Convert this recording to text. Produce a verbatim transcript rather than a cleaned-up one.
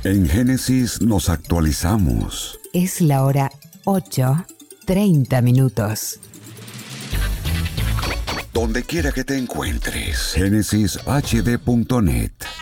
En Génesis nos actualizamos. Es la hora ocho, treinta minutos. Donde quiera que te encuentres, génesis h d punto net.